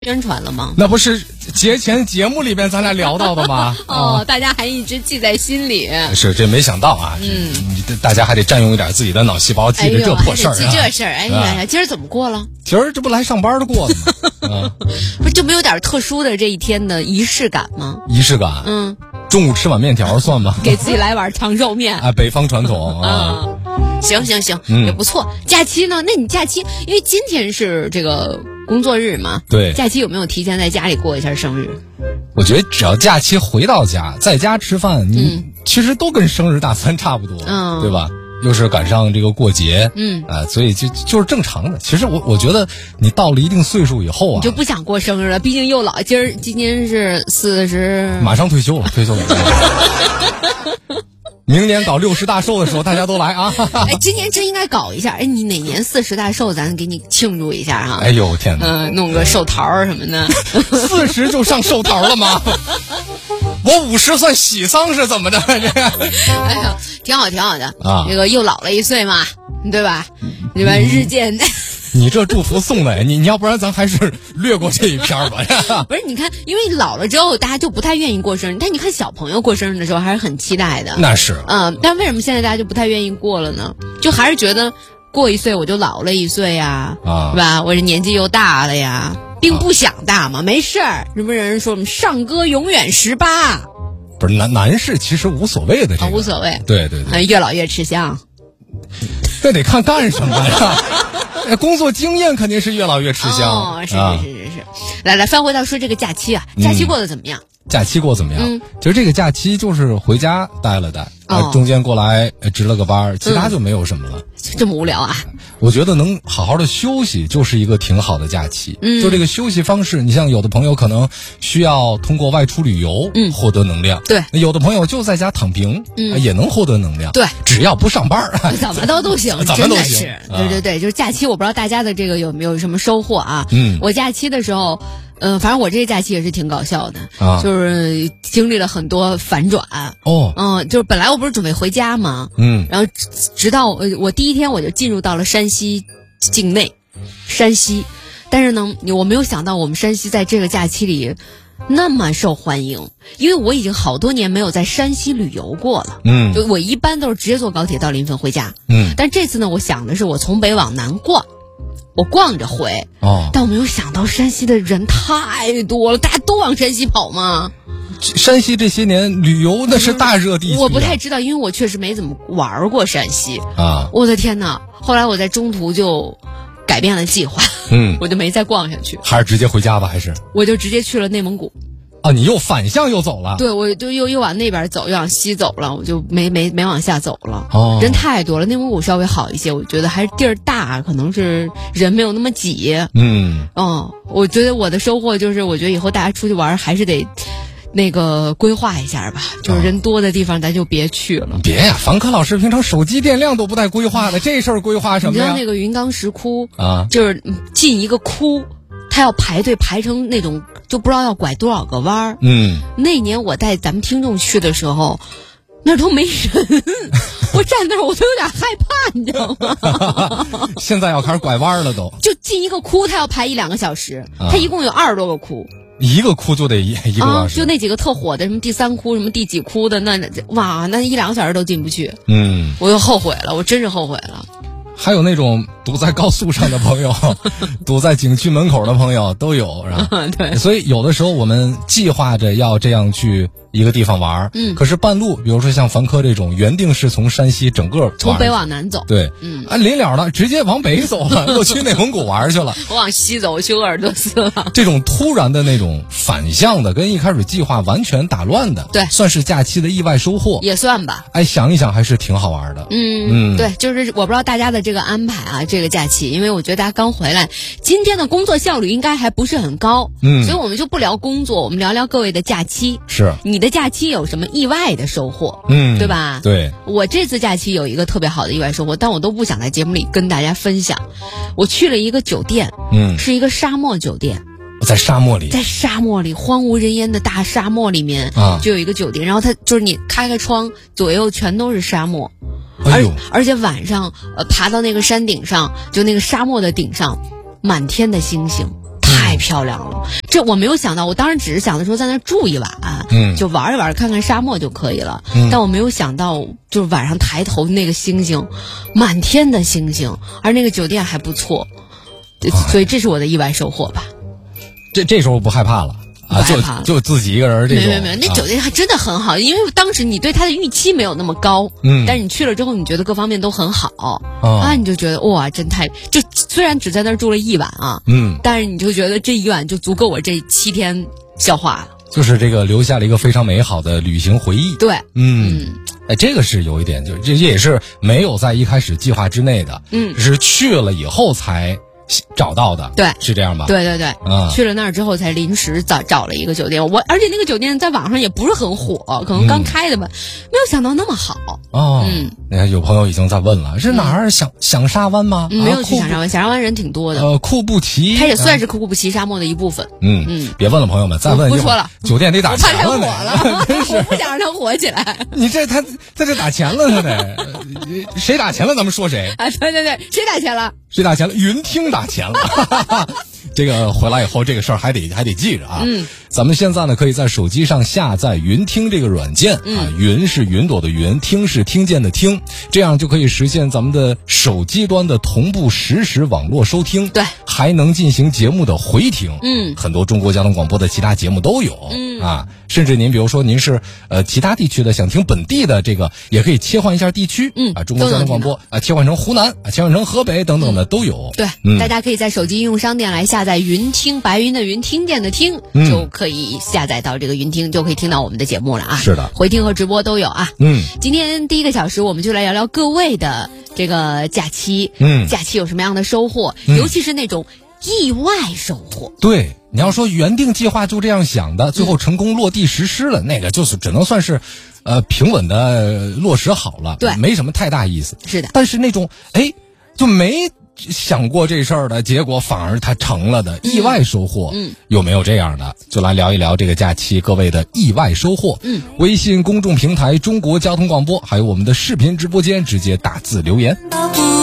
宣传了吗？ 那不是节前节目里边咱俩聊到的吗？ 哦，大家还一直记在心里。 是，这没想到啊，大家还得占用一点自己的脑细胞，记着这破事儿、 记这事儿。哎呀，今儿怎么过了？ 今儿这不来上班的过的吗？ 不是就没有点特殊的这一天的仪式感吗？ 仪式感，中午吃碗面条算吗？ 给自己来碗长寿面啊，北方传统啊。 行，也不错。假期呢？那你假期，因为今天是这个工作日嘛， 对， 假期有没有提前在家里过一下生日？ 我觉得只要假期回到家，在家吃饭，你其实都跟生日大餐差不多，对吧？又是赶上这个过节，所以就是正常的。其实我觉得你到了一定岁数以后啊， 你就不想过生日了，毕竟又老。今年是40， 马上退休了。明年搞60大寿的时候，大家都来啊！ 哎，今年真应该搞一下。哎，你哪年40大寿，咱给你庆祝一下哈。 哎呦天哪！ 弄个寿桃什么的。 40就上寿桃了吗？我50算喜丧是怎么的？这个， 哎呀，挺好的啊。这个又老了一岁嘛，对吧？对吧？日渐。 你这祝福送的，你要不然咱还是略过这一篇吧。 不是，你看，因为老了之后，大家就不太愿意过生日。但你看小朋友过生日的时候，还是很期待的。 那是。 但为什么现在大家就不太愿意过了呢？就还是觉得过一岁我就老了一岁呀，是吧？我这年纪又大了呀，并不想大嘛，没事儿。什么人说上歌永远18？ 不是男士其实无所谓的，这个无所谓。 对， 越老越吃香。 这得看干什么呀？工作经验肯定是越老越吃香。 是。来，翻回到说这个假期啊，假期过得怎么样？ 假期过得怎么样？其实这个假期就是回家待了待，中间过来值了个班，其他就没有什么了。 这么无聊啊？ 我觉得能好好的休息就是一个挺好的假期。就这个休息方式，你像有的朋友可能需要通过外出旅游获得能量， 对， 有的朋友就在家躺平，也能获得能量， 对， 只要不上班， 怎么都行，真的是，对，就是假期，我不知道大家的这个有没有什么收获啊？我假期的时候。反正我这个假期也是挺搞笑的，就是经历了很多反转。就是本来我不是准备回家嘛，然后直到我第一天我就进入到了山西境内，但是呢，我没有想到我们山西在这个假期里那么受欢迎，因为我已经好多年没有在山西旅游过了。就我一般都是直接坐高铁到临汾回家。但这次呢，我想的是我从北往南逛。我逛着回，但我没有想到山西的人太多了，大家都往山西跑吗？ 山西这些年旅游那是大热地区， 我不太知道，因为我确实没怎么玩过山西啊。我的天哪！后来我在中途就改变了计划，我就没再逛下去， 还是直接回家吧？还是我就直接去了内蒙古。 你又反向又走了？ 对，我就又往那边走，又往西走了，我就没往下走了。人太多了，内蒙古稍微好一些，我觉得还是地儿大，可能是人没有那么挤。我觉得我的收获就是，我觉得以后大家出去玩还是得那个规划一下吧，就是人多的地方咱就别去了。 别呀，房科老师平常手机电量都不带规划的，这事儿规划什么呀？ 你知道那个云冈石窟就是进一个窟。他要排队排成那种，就不知道要拐多少个弯儿。那年我带咱们听众去的时候，那儿都没人，我站那儿我都有点害怕，你知道吗？ 现在要开始拐弯了都。 就进一个窟，他要排1-2个小时，他一共有20多个窟。 一个窟就得一个小时。 就那几个特火的，什么第3窟，什么第几窟的，那1-2个小时都进不去。我又后悔了，我真是后悔了。 还有那种堵在高速上的朋友，堵在景区门口的朋友都有，是吧？ 对。 所以有的时候我们计划着要这样去一个地方玩，可是半路，比如说像房科这种，原定是从山西整个从北往南走， 对，临了了，直接往北走了，我去内蒙古玩去了。 我往西走，我去鄂尔多斯了。 这种突然的那种反向的，跟一开始计划完全打乱的， 对， 算是假期的意外收获， 也算吧。 想一想还是挺好玩的。 对，就是我不知道大家的这个安排啊，这个假期，因为我觉得大家刚回来，今天的工作效率应该还不是很高，所以我们就不聊工作，我们聊聊各位的假期。 是你的假期有什么意外的收获？对吧？ 对， 我这次假期有一个特别好的意外收获，但我都不想在节目里跟大家分享。我去了一个酒店，是一个沙漠酒店。 在沙漠里， 荒无人烟的大沙漠里面就有一个酒店，然后它就是你开开窗，左右全都是沙漠。而且晚上爬到那个山顶上，就那个沙漠的顶上，满天的星星，太太漂亮了。这我没有想到，我当时只是想着说在那住一晚，就玩一玩，看看沙漠就可以了。但我没有想到，就是晚上抬头那个星星，满天的星星，而那个酒店还不错，所以这是我的意外收获吧。 这时候不害怕了。就自己一个人这种， 没有，那酒店还真的很好，因为当时你对它的预期没有那么高，但是你去了之后，你觉得各方面都很好，你就觉得哇，真太就虽然只在那儿住了一晚啊，但是你就觉得这一晚就足够我这7天消化了， 就是这个留下了一个非常美好的旅行回忆。 对， 这个是有一点，就这也是没有在一开始计划之内的，是去了以后才找到的， 对， 是这样吧？ 对，去了那儿之后才临时找了一个酒店，而且那个酒店在网上也不是很火，可能刚开的吧，没有想到那么好。 你看有朋友已经在问了，是哪儿？响沙湾吗？ 没有去响沙湾，响沙湾人挺多的。 库布齐， 它也算是库布齐沙漠的一部分。 别问了，朋友们，再问不说了， 酒店得打钱了， 我怕它火了，我不想让它火起来。 你他这打钱了，他得谁打钱了？咱们说谁？ 对，谁打钱了？ 谁打钱了？云听打钱了。这个回来以后，这个事儿还得记着啊。咱们现在呢，可以在手机上下载云听这个软件云是云朵的云，听是听见的听，这样就可以实现咱们的手机端的同步实时网络收听， 对， 还能进行节目的回听。很多中国交通广播的其他节目都有甚至您比如说您是其他地区的，想听本地的这个，也可以切换一下地区中国交通广播切换成湖南切换成河北等等的都有。 对，大家可以在手机应用商店来下载云听，白云的云，听见的听，就可以下载到这个云听，就可以听到我们的节目了啊。 是的， 回听和直播都有啊。今天第1个小时我们就来聊聊各位的这个假期，假期有什么样的收获，尤其是那种意外收获。 对，你要说原定计划就这样想的，最后成功落地实施了，那个就是只能算是平稳的落实好了， 对， 没什么太大意思。 是的， 但是那种就没想过这事儿的结果反而它成了的意外收获，有没有这样的？就来聊一聊这个假期各位的意外收获。微信公众平台中国交通广播，还有我们的视频直播间直接打字留言。